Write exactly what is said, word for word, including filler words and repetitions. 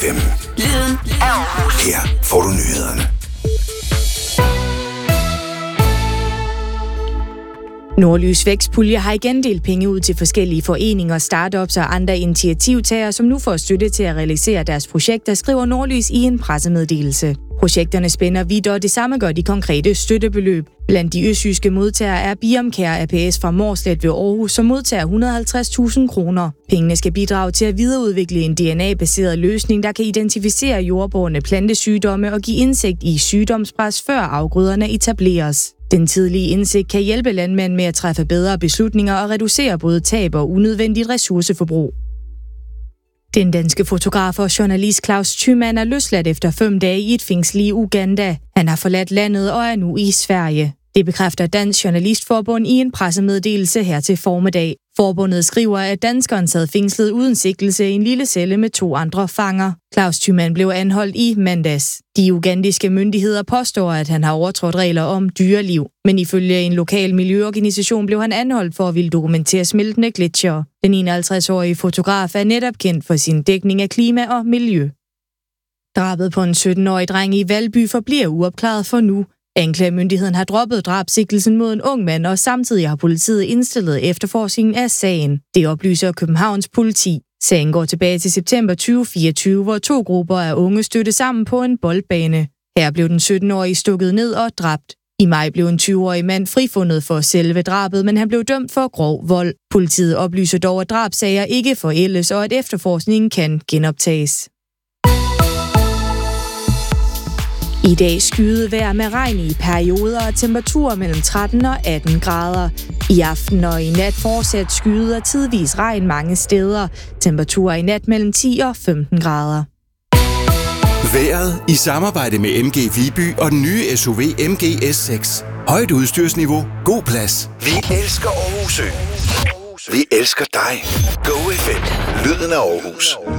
fem. Lyden af Aarhus. Her får du nyhederne. Nordlys Vækstpulje har igen delt penge ud til forskellige foreninger, startups og andre initiativtagere, som nu får støtte til at realisere deres projekter, skriver Nordlys i en pressemeddelelse. Projekterne spænder vidt, og det samme gør de konkrete støttebeløb. Blandt de østjyske modtagere er Biomcare A P S fra Mårslet ved Aarhus, som modtager et hundrede og halvtreds tusind kroner. Pengene skal bidrage til at videreudvikle en D N A-baseret løsning, der kan identificere jordbårne plantesygdomme og give indsigt i sygdomspres, før afgrøderne etableres. Den tidlige indsigt kan hjælpe landmænd med at træffe bedre beslutninger og reducere både tab og unødvendigt ressourceforbrug. Den danske fotograf og journalist Claus Thymann er løsladt efter fem dage i et fængsel i Uganda. Han har forladt landet og er nu i Sverige. Det bekræfter Dansk Journalistforbund i en pressemeddelelse her til formiddag. Forbundet skriver, at danskeren sad fængslet uden sigtelse i en lille celle med to andre fanger. Claus Thymann blev anholdt i mandags. De ugandiske myndigheder påstår, at han har overtrådt regler om dyreliv. Men ifølge en lokal miljøorganisation blev han anholdt for at ville dokumentere smeltende gletsjere. Den enoghalvtreds-årige fotograf er netop kendt for sin dækning af klima og miljø. Drabet på en sytten-årig dreng i Valby forbliver uopklaret for nu. Anklagemyndigheden har droppet drabsigtelsen mod en ung mand, og samtidig har politiet indstillet efterforskningen af sagen. Det oplyser Københavns politi. Sagen går tilbage til september tyve fireogtyve, hvor to grupper af unge stødte sammen på en boldbane. Her blev den sytten-årige stukket ned og dræbt. I maj blev en tyve-årig mand frifundet for selve drabet, men han blev dømt for grov vold. Politiet oplyser dog, at drabssager ikke forældes, og at efterforskningen kan genoptages. I dag skyet vejr med regn i perioder og temperaturer mellem tretten og atten grader. I aften og i nat fortsat skyet og tidvis regn mange steder. Temperaturer i nat mellem ti og femten grader. Vejret i samarbejde med M G Viby og den nye S U V M G S seks. Højt udstyrsniveau, god plads. Vi elsker Aarhus Ø. Vi elsker dig. Go F M. Lyden af Aarhus.